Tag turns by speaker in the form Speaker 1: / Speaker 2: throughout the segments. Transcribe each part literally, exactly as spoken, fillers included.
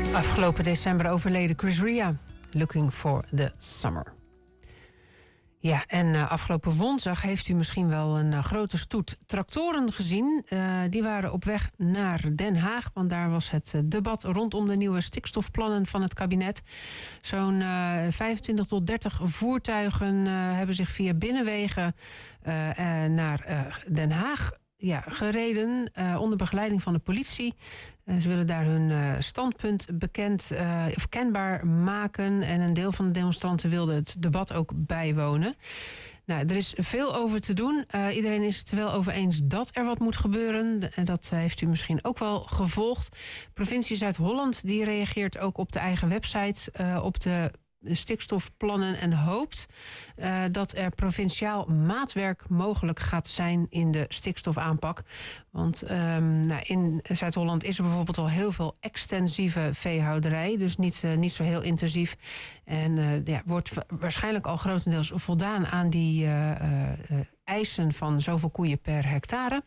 Speaker 1: Afgelopen december overleden Chris Rea, Looking for the Summer. Ja, en uh, afgelopen woensdag heeft u misschien wel een uh, grote stoet tractoren gezien. Uh, die waren op weg naar Den Haag, want daar was het uh, debat rondom de nieuwe stikstofplannen van het kabinet. Zo'n uh, vijfentwintig tot dertig voertuigen uh, hebben zich via binnenwegen uh, uh, naar uh, Den Haag ja, gereden, uh, onder begeleiding van de politie. Uh, ze willen daar hun uh, standpunt bekend uh, of kenbaar maken. En een deel van de demonstranten wilde het debat ook bijwonen. Nou, er is veel over te doen. Uh, iedereen is het er wel over eens dat er wat moet gebeuren. En dat heeft u misschien ook wel gevolgd. Provincie Zuid-Holland die reageert ook op de eigen website uh, op de de stikstofplannen en hoopt uh, dat er provinciaal maatwerk mogelijk gaat zijn in de stikstofaanpak. Want um, nou, in Zuid-Holland is er bijvoorbeeld al heel veel extensieve veehouderij, dus niet, uh, niet zo heel intensief. En uh, ja, wordt waarschijnlijk al grotendeels voldaan aan die uh, uh, eisen van zoveel koeien per hectare.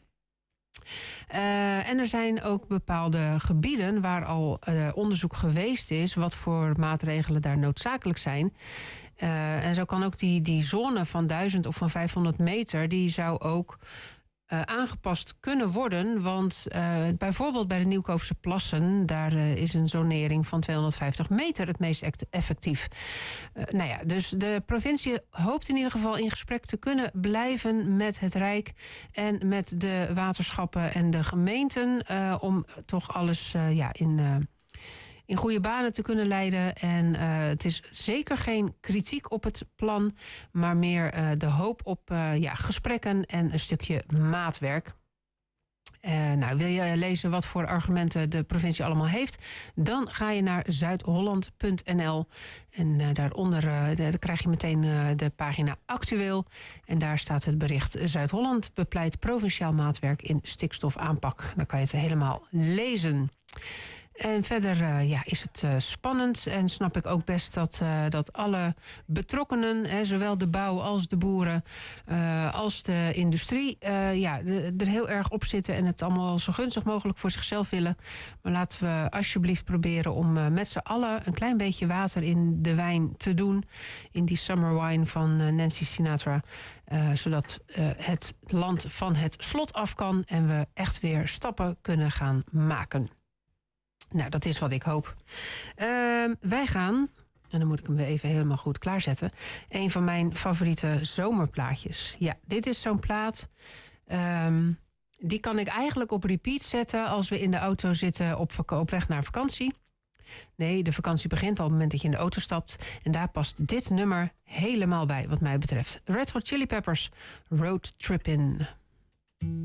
Speaker 1: Uh, en er zijn ook bepaalde gebieden waar al uh, onderzoek geweest is wat voor maatregelen daar noodzakelijk zijn. Uh, en zo kan ook die, die zone van duizend of van vijfhonderd meter, die zou ook Uh, aangepast kunnen worden. Want uh, bijvoorbeeld bij de Nieuwkoopse plassen, daar uh, is een zonering van tweehonderdvijftig meter het meest effectief. Uh, nou ja, dus de provincie hoopt in ieder geval in gesprek te kunnen blijven met het Rijk en met de waterschappen en de gemeenten uh, om toch alles uh, ja, in Uh, in goede banen te kunnen leiden. En uh, het is zeker geen kritiek op het plan, maar meer uh, de hoop op uh, ja, gesprekken en een stukje maatwerk. Uh, nou, wil je lezen wat voor argumenten de provincie allemaal heeft? Dan ga je naar zuid holland punt n l. En uh, daaronder uh, de, dan krijg je meteen uh, de pagina actueel. En daar staat het bericht: Zuid-Holland bepleit provinciaal maatwerk in stikstofaanpak. Dan kan je het helemaal lezen. En verder uh, ja, is het uh, spannend en snap ik ook best dat, uh, dat alle betrokkenen, hè, zowel de bouw als de boeren, uh, als de industrie, uh, ja, de, er heel erg op zitten en het allemaal zo gunstig mogelijk voor zichzelf willen. Maar laten we alsjeblieft proberen om uh, met z'n allen een klein beetje water in de wijn te doen. In die summer wine van uh, Nancy Sinatra. Uh, zodat uh, het land van het slot af kan en we echt weer stappen kunnen gaan maken. Nou, dat is wat ik hoop. Uh, wij gaan, en dan moet ik hem weer even helemaal goed klaarzetten, een van mijn favoriete zomerplaatjes. Ja, dit is zo'n plaat. Um, die kan ik eigenlijk op repeat zetten als we in de auto zitten op, vak- op weg naar vakantie. Nee, de vakantie begint al op het moment dat je in de auto stapt. En daar past dit nummer helemaal bij, wat mij betreft. Red Hot Chili Peppers, Road Trippin'.